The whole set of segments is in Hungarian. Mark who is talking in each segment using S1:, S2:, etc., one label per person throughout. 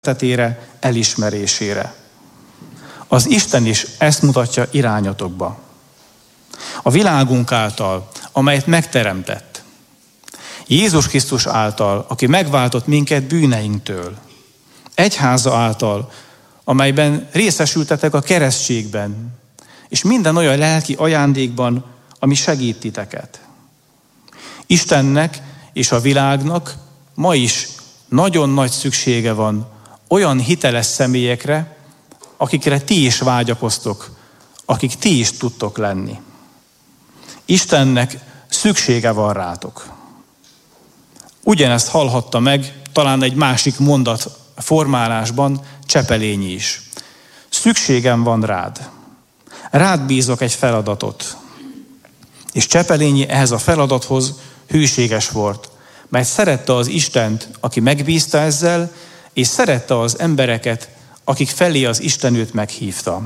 S1: szeretetére, elismerésére. Az Isten is ezt mutatja irányotokba. A világunk által, amelyet megteremtett. Jézus Krisztus által, aki megváltott minket bűneinktől. Egyháza által, amelyben részesültetek a keresztségben, és minden olyan lelki ajándékban, ami segít titeket. Istennek és a világnak ma is nagyon nagy szüksége van olyan hiteles személyekre, akikre ti is vágyakoztok, akik ti is tudtok lenni. Istennek szüksége van rátok. Ugyanezt hallhatta meg talán egy másik mondat formálásban Csepelényi is. Szükségem van rád. Rád bízok egy feladatot. És Csepelényi ehhez a feladathoz hűséges volt, mert szerette az Istent, aki megbízta ezzel, és szerette az embereket, akik felé az Isten őt meghívta.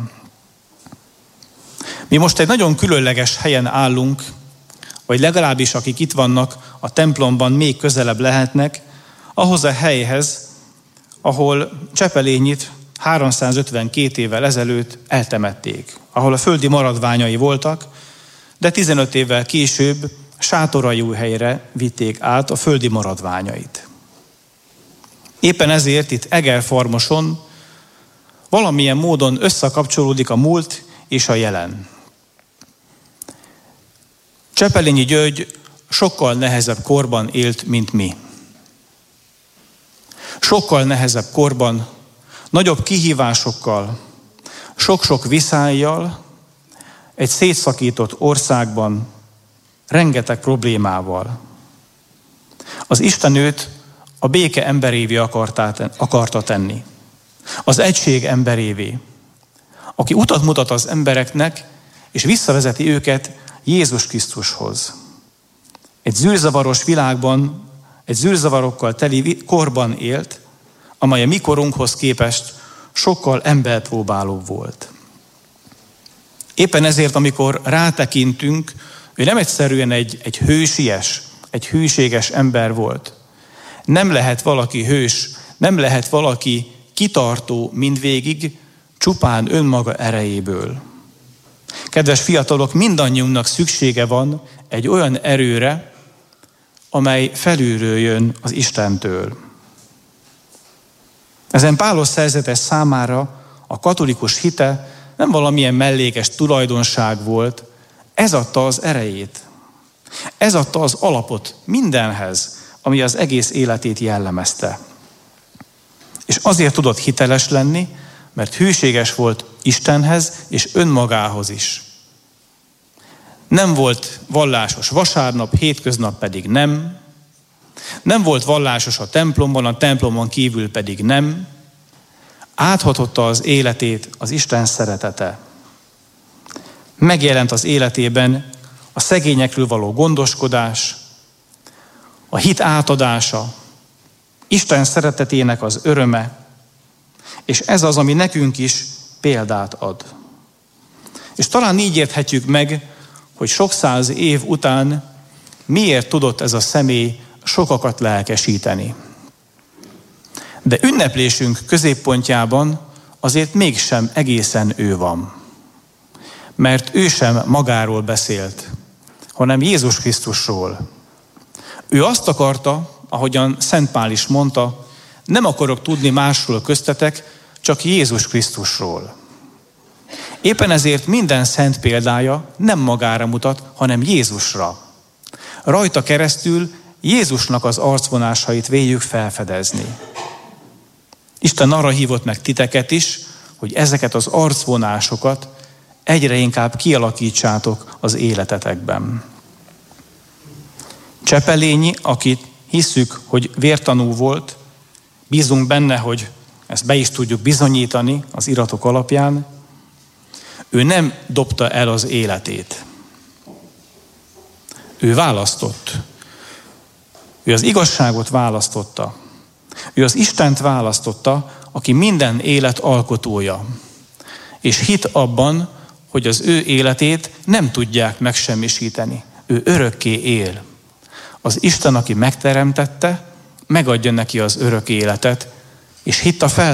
S1: Mi most egy nagyon különleges helyen állunk, vagy legalábbis akik itt vannak a templomban még közelebb lehetnek, ahhoz a helyhez, ahol Csepelényit 352 évvel ezelőtt eltemették, ahol a földi maradványai voltak, de 15 évvel később Sátoraljóhelyre vitték át a földi maradványait. Éppen ezért itt Egerfarmoson valamilyen módon összekapcsolódik a múlt és a jelen. Csepelényi György sokkal nehezebb korban élt, mint mi. Sokkal nehezebb korban, nagyobb kihívásokkal, sok-sok viszályjal, egy szétszakított országban, rengeteg problémával. Az Isten őt a béke emberévé akarta tenni. Az egység emberévé, aki utat mutat az embereknek, és visszavezeti őket Jézus Krisztushoz. Egy zűrzavaros világban, egy zűrzavarokkal teli korban élt, amely a mi korunkhoz képest sokkal emberpróbálóbb volt. Éppen ezért, amikor rátekintünk, ő nem egyszerűen egy hősies, egy hűséges ember volt. Nem lehet valaki hős, nem lehet valaki kitartó mindvégig, csupán önmaga erejéből. Kedves fiatalok, mindannyiunknak szüksége van egy olyan erőre, amely felülről jön az Istentől. Ezen Pálos szerzetes számára a katolikus hite nem valamilyen mellékes tulajdonság volt, ez adta az erejét. Ez adta az alapot mindenhez, ami az egész életét jellemezte. És azért tudott hiteles lenni, mert hűséges volt Istenhez és önmagához is. Nem volt vallásos vasárnap, hétköznap pedig nem. Nem volt vallásos a templomon kívül pedig nem. Áthatotta az életét az Isten szeretete. Megjelent az életében a szegényekről való gondoskodás, a hit átadása, Isten szeretetének az öröme, és ez az, ami nekünk is példát ad. És talán így érthetjük meg, hogy sok száz év után miért tudott ez a személy sokakat lelkesíteni. De ünneplésünk középpontjában azért mégsem egészen ő van. Mert ő sem magáról beszélt, hanem Jézus Krisztusról. Ő azt akarta, ahogyan Szent Pál is mondta, nem akarok tudni másról köztetek, csak Jézus Krisztusról. Éppen ezért minden szent példája nem magára mutat, hanem Jézusra. Rajta keresztül Jézusnak az arcvonásait véljük felfedezni. Isten arra hívott meg titeket is, hogy ezeket az arcvonásokat egyre inkább kialakítsátok az életetekben. Csepelényi, akit hisszük, hogy vértanú volt, bízunk benne, hogy ezt be is tudjuk bizonyítani az iratok alapján, ő nem dobta el az életét. Ő választott. Ő az igazságot választotta. Ő az Istent választotta, aki minden élet alkotója. És hit abban, hogy az ő életét nem tudják megsemmisíteni. Ő örökké él. Az Isten, aki megteremtette, megadja neki az örök életet, És hitt a